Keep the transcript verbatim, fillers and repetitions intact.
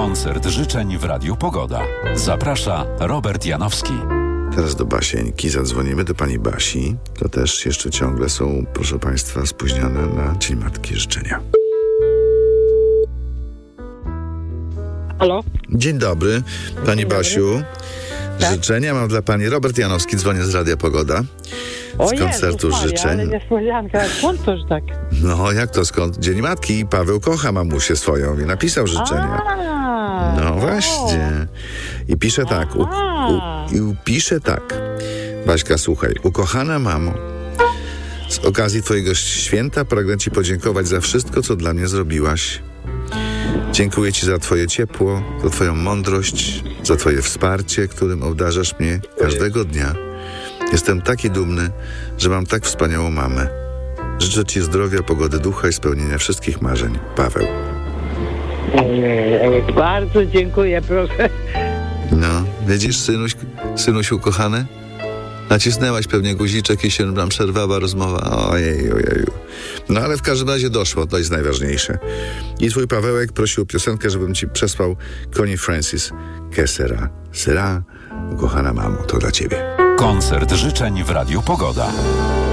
Koncert życzeń w Radiu Pogoda. Zaprasza Robert Janowski. Teraz do Basieńki. Zadzwonimy do pani Basi. To też jeszcze ciągle są, proszę państwa, spóźnione na Dzień Matki życzenia. Halo? Dzień dobry, pani Dzień Basiu. dobry. Tak? Życzenia mam dla pani. Robert Janowski, dzwonię z Radia Pogoda. Z O koncertu Jezus Maria, życzeń. ale niespodzianka, skąd to, że tak? No, jak to skąd? Dzień Matki i Paweł kocha mamusię swoją i napisał życzenia. A, No o. właśnie. I pisze tak. U, u, I pisze tak. Baśka, słuchaj. Ukochana mamo, z okazji twojego święta pragnę ci podziękować za wszystko, co dla mnie zrobiłaś. Dziękuję ci za twoje ciepło, za twoją mądrość, za twoje wsparcie, którym obdarzasz mnie każdego dnia. Jestem taki dumny, że mam tak wspaniałą mamę. Życzę ci zdrowia, pogody ducha i spełnienia wszystkich marzeń. Paweł. Ej, bardzo dziękuję, proszę. No, widzisz, synuś, synuś ukochany? Nacisnęłaś pewnie guziczek i się nam przerwała rozmowa. Ojej, ojeju. No ale w każdym razie doszło, to jest najważniejsze. I twój Pawełek prosił o piosenkę, żebym ci przesłał Connie Francis. Que sera, sera, ukochana mamo, to dla ciebie. Koncert życzeń w Radiu Pogoda.